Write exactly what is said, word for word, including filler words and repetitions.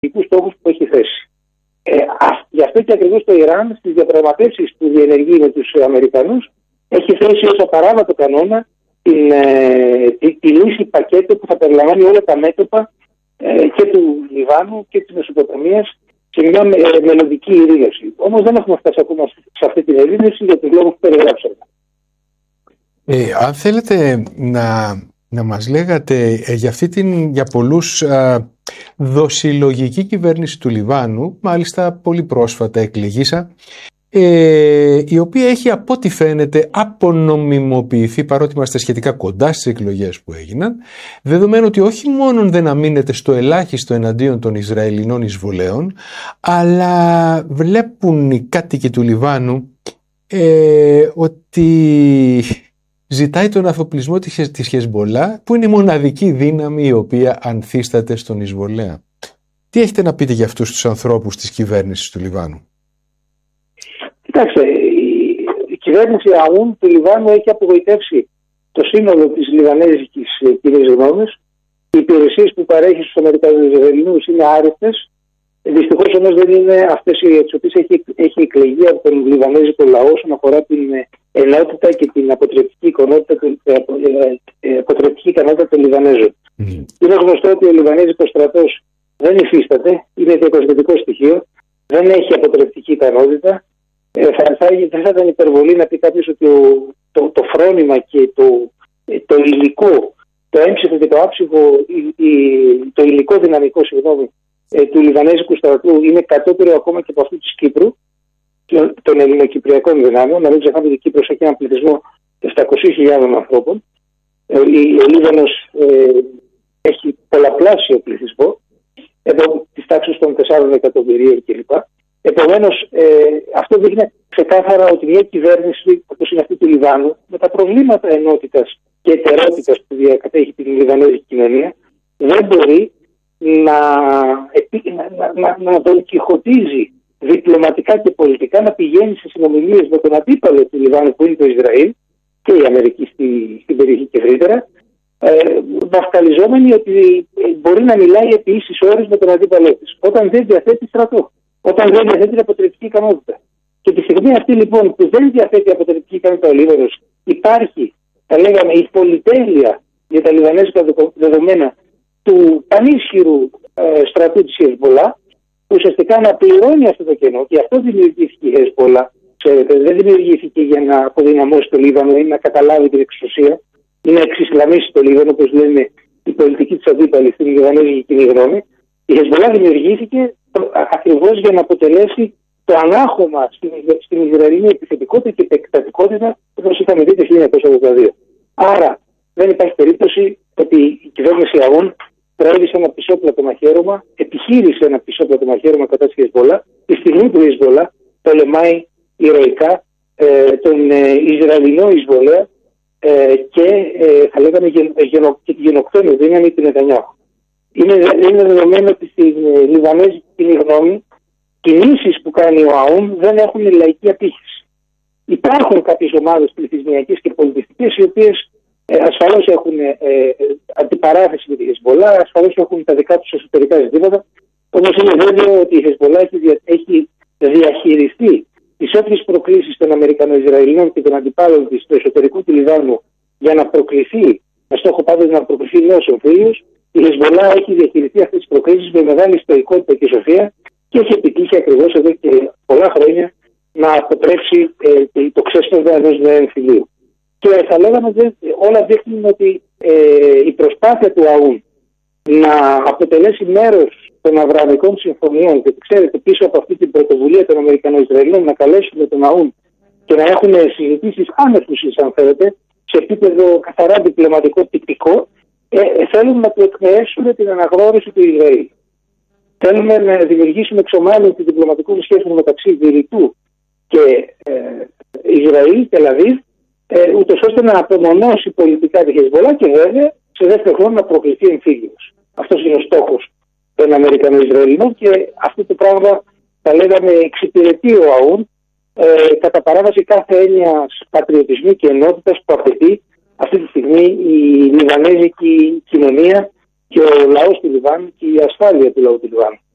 στρατηγικούς στόχους που έχει θέσει. Ε, γι' αυτό και ακριβώς το Ιράν στις διαπραγματεύσεις που διενεργεί με τους Αμερικανούς έχει θέσει ως απαράβατο κανόνα την, ε, τη, τη λύση πακέτο που θα περιλαμβάνει όλα τα μέτωπα ε, και του Λιβάνου και της Μεσοποταμίας σε μια με, ε, μελλοντική ειρήνευση. Όμως δεν έχουμε φτάσει ακόμα σε αυτή την ειρήνευση για τους λόγους που περιγράψαμε. Ε, αν θέλετε να, να μας λέγατε ε, για αυτή την για πολλούς α, δοσιλογική κυβέρνηση του Λιβάνου, μάλιστα πολύ πρόσφατα εκλεγήσα, ε, η οποία έχει από ό,τι φαίνεται απονομιμοποιηθεί, παρότι είμαστε σχετικά κοντά στις εκλογές που έγιναν, δεδομένου ότι όχι μόνο δεν αμήνεται στο ελάχιστο εναντίον των Ισραηλινών εισβολέων, αλλά βλέπουν οι κάτοικοι του Λιβάνου ε, ότι ζητάει τον αφοπλισμό της Χεσμπολά, που είναι η μοναδική δύναμη η οποία ανθίσταται στον εισβολέα. Τι έχετε να πείτε για αυτούς τους ανθρώπους της κυβέρνησης του Λιβάνου? Κοιτάξτε, η κυβέρνηση ΑΟΥΝ του Λιβάνου έχει απογοητεύσει το σύνολο της λιβανέζικης κοινής γνώμης. Οι υπηρεσίες που παρέχει στους Αμερικανούς είναι άρρωστες. Δυστυχώς όμως δεν είναι αυτές τις οποίες έχει, έχει εκλεγεί από τον Λιβανέζικο λαό όσον αφορά την ενότητα και την αποτρεπτική ικανότητα, αποτρεπτική ικανότητα των Λιβανέζων. Mm. Είναι γνωστό ότι ο Λιβανέζικος στρατός δεν υφίσταται, είναι διακοσμητικό στοιχείο, δεν έχει αποτρεπτική ικανότητα. Ε, θα, θα, θα ήταν υπερβολή να πει κάποιος ότι ο, το, το φρόνημα και το, το υλικό, το έμψυχο και το άψυχο, η, η, το υλικό δυναμικό συγγνώμη, ε, του Λιβανέζικου στρατού είναι κατώτερο ακόμα και από αυτού της Κύπρου, των ελληνοκυπριακών δυνάμεων. Να μην ξεχνάμε ότι η Κύπρος έχει έναν πληθυσμό επτακόσιες χιλιάδες ανθρώπων. Ε, ο Λίβανος ε, έχει πολλαπλάσιο πληθυσμό, εδώ της τάξης των τεσσάρων εκατομμυρίων κλπ. Επομένως, ε, αυτό δείχνει ξεκάθαρα ότι μια κυβέρνηση όπως είναι αυτή του Λιβάνου, με τα προβλήματα ενότητας και ετερότητας που διακατέχει την Λιβανέζικη κοινωνία, δεν μπορεί να, να, να, να δολκιχωτίζει διπλωματικά και πολιτικά, να πηγαίνει σε συνομιλίες με τον αντίπαλο του Λιβάνου που είναι το Ισραήλ και η Αμερική στη, στην περιοχή και ευρύτερα, ε, βαφκαλιζόμενοι ότι μπορεί να μιλάει επί ίσης ώρες με τον αντίπαλό της, όταν δεν διαθέτει στρατό, όταν δεν διαθέτει αποτρεπτική ικανότητα. Και τη στιγμή αυτή λοιπόν που δεν διαθέτει αποτρεπτική ικανότητα ο Λίβανος, υπάρχει, θα λέγαμε, η πολυτέλεια για τα λιβανέζικα δεδομένα του πανίσχυρου ε, στρατού της Χεσμπολά, που ουσιαστικά να πληρώνει αυτό το κενό. Και αυτό δημιουργήθηκε η Χεσμπολά. Ξέρετε, δεν δημιουργήθηκε για να αποδυναμώσει το Λίβανο ή να καταλάβει την εξουσία ή να εξισλαμίσει το Λίβανο, όπως λένε η πολιτική της αντίπαλη στην Λιβανέζικη κοινή γνώμη. Η Χεσμπολά δημιουργήθηκε ακριβώς για να αποτελέσει το ανάχωμα στην, στην Ισραηλινή επιθετικότητα και επεκτατικότητα, όπως είχαμε δει το χίλια εννιακόσια ογδόντα δύο. Άρα δεν υπάρχει περίπτωση ότι η κυβέρνηση ΑΟΥΝ προέβησε ένα πισόπλατο μαχαίρωμα, επιχείρησε ένα πισόπλατο μαχαίρωμα κατά της Χεσμπολά, τη στιγμή που η Χεσμπολά πολεμάει ηρωικά ε, τον ε, Ισραηλινό εισβολέα ε, και ε, θα λέγαμε γεν, γεν, και τη γενοκτόνη δύναμη του Νετανιάχου. Είναι, είναι δεδομένο ότι στην ε, Λιβανέζικη κοινή γνώμη κινήσεις που κάνει ο ΑΟΥΝ δεν έχουν λαϊκή απήχηση. Υπάρχουν κάποιες ομάδες πληθυσμιακές και πολιτιστικές οι οποίες ε, ασφαλώς έχουν ε, ε, αντιπαράθεση με τη Χεσμπολά, ασφαλώς έχουν τα δικά τους εσωτερικά ζητήματα. Όμως είναι βέβαιο ότι η Χεσμπολά έχει, δια, έχει διαχειριστεί τις όποιες προκλήσεις των Αμερικανοϊσραηλινών και των αντιπάλων της στο εσωτερικό του Λιβάνου για να προκληθεί, με στόχο πάντως να προκληθεί νέος εμφύλιος. Η Χεσμπολά έχει διαχειριστεί αυτές τις προκλήσεις με μεγάλη στοικότητα και σοφία και έχει επιτύχει ακριβώς εδώ και πολλά χρόνια να αποτρέψει ε, το ξέσπασμα ενός νέου εμφυλίου. Και θα λέγαμε ότι όλα δείχνουν ότι ε, η προσπάθεια του ΑΟΥΝ να αποτελέσει μέρος των Αβρααμικών συμφωνιών, και ξέρετε πίσω από αυτή την πρωτοβουλία των Αμερικανοϊσραηλινών να καλέσουν τον ΑΟΥΝ και να έχουν συζητήσεις άνευ-ουσίας, αν θέλετε, σε επίπεδο καθαρά διπλωματικό τυπικό, ε, θέλουν να του εκμεέσουν την αναγνώριση του Ισραήλ. Θέλουμε να δημιουργήσουμε εξομάλυνση των διπλωματικών σχέσεων μεταξύ Βηρητού και ε, Ισραήλ, Τελαβίβ, ε, ούτως ώστε να απομονώσει πολιτικά τη Χεσμπολά και βέβαια σε δεύτερο χρόνο να προκληθεί εμφύλιος. Αυτός είναι ο στόχος των Αμερικανοϊσραηλινών και αυτό το πράγμα, θα λέγαμε, εξυπηρετεί ο ΑΟΥΝ ε, κατά παράβαση κάθε έννοιας πατριωτισμού και ενότητας που απαιτεί αυτή τη στιγμή η Λιβανέζικη κοινωνία και ο λαός του Λιβάνου και η ασφάλεια του λαού του Λιβάνου.